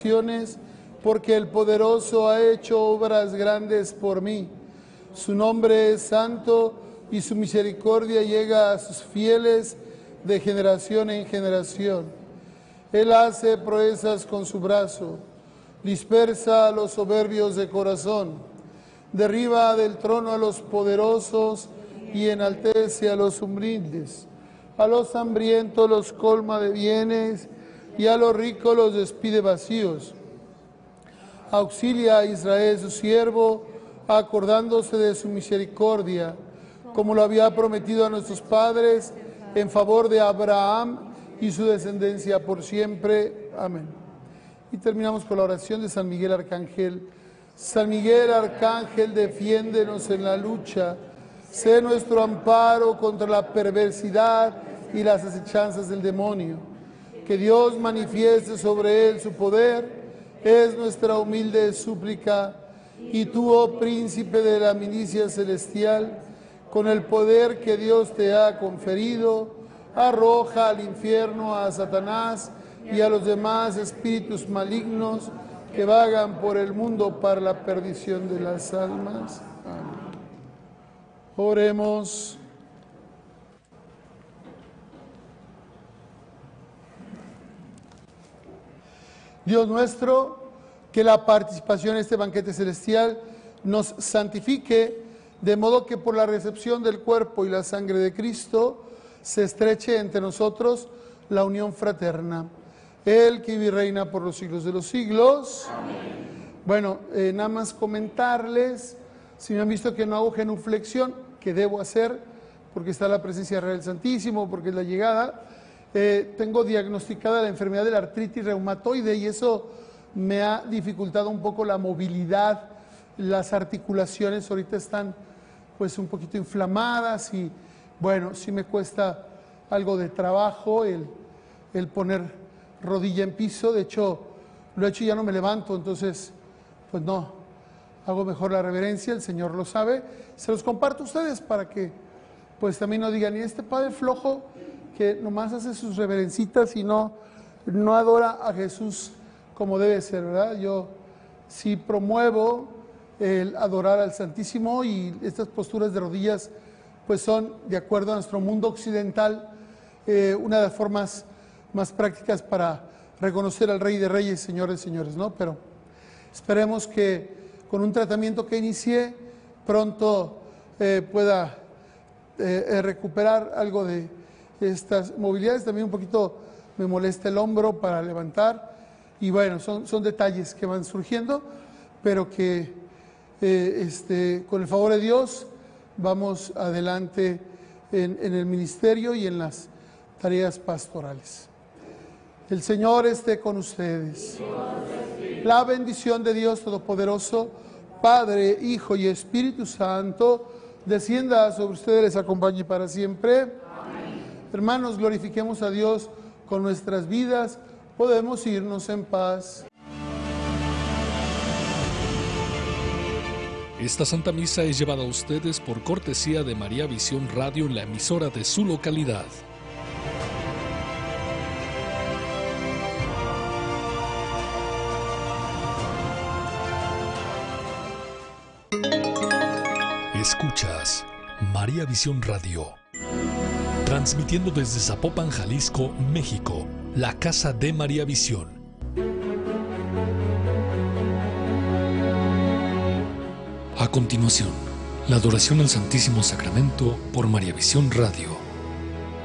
porque el poderoso ha hecho obras grandes por mí. Su nombre es santo y su misericordia llega a sus fieles de generación en generación. Él hace proezas con su brazo, dispersa a los soberbios de corazón, derriba del trono a los poderosos y enaltece a los humildes. A los hambrientos los colma de bienes y a los ricos los despide vacíos. Auxilia a Israel su siervo, acordándose de su misericordia, como lo había prometido a nuestros padres, en favor de Abraham y su descendencia por siempre. Amén. Y terminamos con la oración de San Miguel Arcángel. San Miguel Arcángel, defiéndenos en la lucha. Sé nuestro amparo contra la perversidad y las acechanzas del demonio. Que Dios manifieste sobre él su poder, es nuestra humilde súplica. Y tú, oh príncipe de la milicia celestial, con el poder que Dios te ha conferido, arroja al infierno a Satanás y a los demás espíritus malignos que vagan por el mundo para la perdición de las almas. Amén. Oremos. Dios nuestro, que la participación en este banquete celestial nos santifique, de modo que por la recepción del cuerpo y la sangre de Cristo se estreche entre nosotros la unión fraterna. Él que vive y reina por los siglos de los siglos. Amén. Bueno, nada más comentarles, si me han visto que no hago genuflexión, que debo hacer, porque está la presencia real del Santísimo, porque es la llegada. Tengo diagnosticada la enfermedad de la artritis reumatoide y eso me ha dificultado un poco la movilidad. Las articulaciones ahorita están pues un poquito inflamadas y bueno, sí me cuesta algo de trabajo el poner rodilla en piso. De hecho, lo he hecho y ya no me levanto, entonces pues no, hago mejor la reverencia, el Señor lo sabe. Se los comparto a ustedes para que pues también no digan, y este padre flojo que nomás hace sus reverencitas y no adora a Jesús como debe ser, ¿verdad? Yo sí promuevo el adorar al Santísimo y estas posturas de rodillas pues son, de acuerdo a nuestro mundo occidental, una de las formas más prácticas para reconocer al Rey de Reyes, Señor de Señores, ¿no? Pero esperemos que con un tratamiento que inicié pronto pueda recuperar algo de estas movilidades. También un poquito me molesta el hombro para levantar y bueno, son detalles que van surgiendo, pero que con el favor de Dios vamos adelante en el ministerio y en las tareas pastorales. El Señor esté con ustedes. La bendición de Dios Todopoderoso, Padre, Hijo y Espíritu Santo, descienda sobre ustedes, les acompañe para siempre. Amén. Hermanos, glorifiquemos a Dios con nuestras vidas. Podemos irnos en paz. Esta Santa Misa es llevada a ustedes por cortesía de María Visión Radio, la emisora de su localidad. Escuchas María Visión Radio, transmitiendo desde Zapopan, Jalisco, México, la casa de María Visión. A continuación, la adoración al Santísimo Sacramento por María Visión Radio.